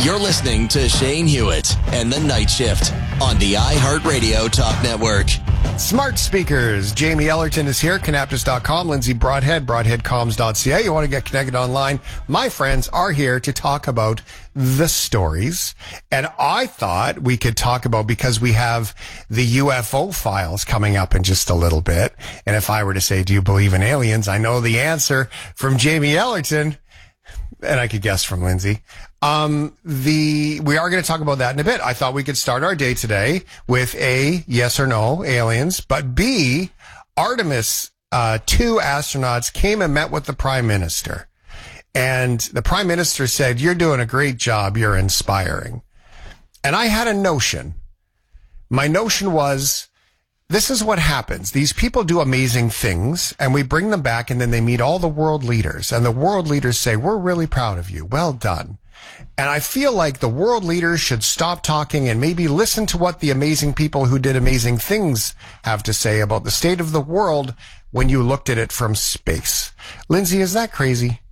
You're listening to Shane Hewitt and the Night Shift on the iHeartRadio Talk Network. Smart speakers. Jamie Ellerton is here. Canaptus.com. Lindsay Broadhead, broadheadcoms.ca. You want to get connected online? My friends are here to talk about the stories. And I thought we could talk about, because we have the UFO files coming up in just a little bit. And if I were to say, do you believe in aliens? I know the answer from Jamie Ellerton. And I could guess from Lindsay. We are going to talk about that in a bit. I thought we could start our day today with A, yes or no, aliens, but B, Artemis 2 astronauts came and met with the Prime Minister. And the Prime Minister said, "You're doing a great job. You're inspiring." And I had a notion. My notion was, this is what happens. These people do amazing things, and we bring them back, and then they meet all the world leaders, and the world leaders say, "We're really proud of you. Well done." And I feel like the world leaders should stop talking and maybe listen to what the amazing people who did amazing things have to say about the state of the world when you looked at it from space. Lindsay, is that crazy?